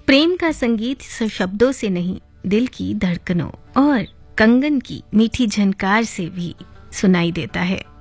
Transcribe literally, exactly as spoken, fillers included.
प्रेम का संगीत सिर्फ शब्दों से नहीं, दिल की धड़कनों और कंगन की मीठी झनकार से भी सुनाई देता है।